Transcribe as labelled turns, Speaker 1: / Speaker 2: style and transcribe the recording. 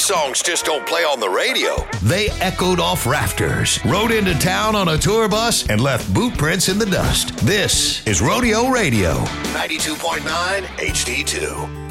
Speaker 1: songs just don't play on the radio. They echoed off rafters, rode into town on a tour bus, and left boot prints in the dust. This is Rodeo Radio, 92.9 HD2.